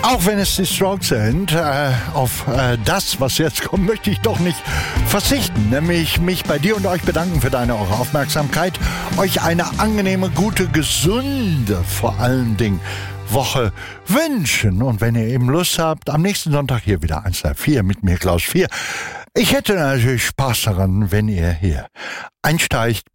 Auch wenn es die Strokes sind, auf das, was jetzt kommt, möchte ich doch nicht verzichten. Nämlich mich bei dir und euch bedanken für eure Aufmerksamkeit. Euch eine angenehme, gute, gesunde, vor allen Dingen Woche wünschen. Und wenn ihr eben Lust habt, am nächsten Sonntag hier wieder 134 mit mir, Klaus 4. Ich hätte natürlich Spaß daran, wenn ihr hier einsteigt,